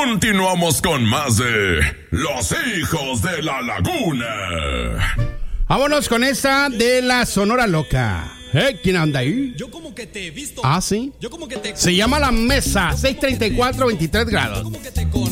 Continuamos con más de Los Hijos de la Laguna. Vámonos con esta de la Sonora Loca. ¿Quién anda ahí? Yo como que te he visto. ¿Ah, sí? Yo como que te... Se llama La Mesa, 634, 23 grados. Yo como que te conozco.